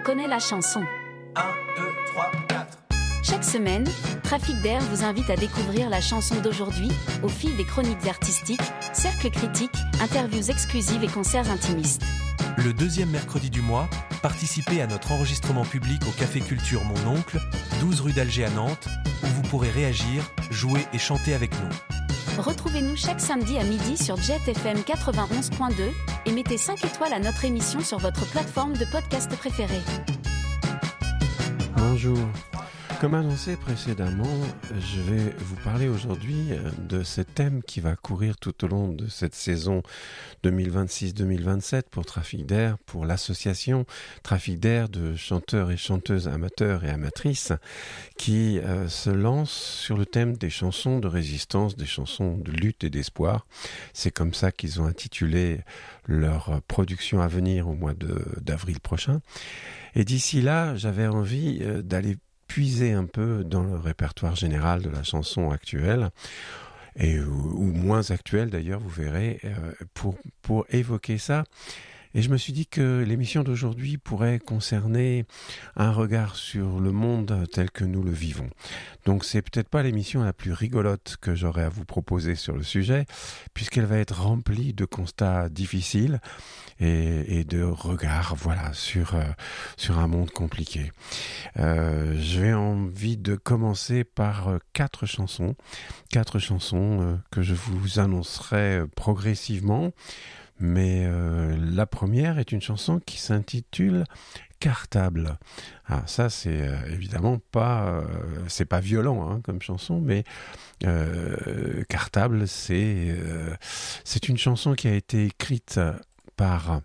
connaît la chanson. 1, 2, 3, 4. Chaque semaine, Trafic d'air vous invite à découvrir la chanson d'aujourd'hui au fil des chroniques artistiques, cercles critiques, interviews exclusives et concerts intimistes. Le deuxième mercredi du mois, participez à notre enregistrement public au Café Culture Mon Oncle, 12 rue d'Alger à Nantes, où vous pourrez réagir, jouer et chanter avec nous. Retrouvez-nous chaque samedi à midi sur Jet FM 91.2 et mettez 5 étoiles à notre émission sur votre plateforme de podcast préférée. Bonjour. Comme annoncé précédemment, je vais vous parler aujourd'hui de ce thème qui va courir tout au long de cette saison 2026-2027 pour Trafic d'air, pour l'association Trafic d'air de chanteurs et chanteuses amateurs et amatrices qui se lance sur le thème des chansons de résistance, des chansons de lutte et d'espoir. C'est comme ça qu'ils ont intitulé leur production à venir au mois d'avril prochain. Et d'ici là, j'avais envie d'aller puiser un peu dans le répertoire général de la chanson actuelle, ou moins actuelle d'ailleurs, vous verrez, pour évoquer ça. Et je me suis dit que l'émission d'aujourd'hui pourrait concerner un regard sur le monde tel que nous le vivons. Donc c'est peut-être pas l'émission la plus rigolote que j'aurais à vous proposer sur le sujet, puisqu'elle va être remplie de constats difficiles et de regards, voilà, sur un monde compliqué. J'ai envie de commencer par quatre chansons que je vous annoncerai progressivement. Mais la première est une chanson qui s'intitule Cartable. Ah, ça c'est évidemment pas, c'est pas violent hein, comme chanson, mais Cartable c'est une chanson qui a été écrite par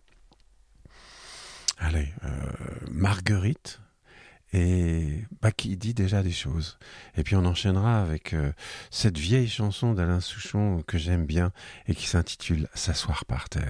Marguerite. Et qui dit déjà des choses. Et puis on enchaînera avec cette vieille chanson d'Alain Souchon que j'aime bien et qui s'intitule « S'asseoir par terre ».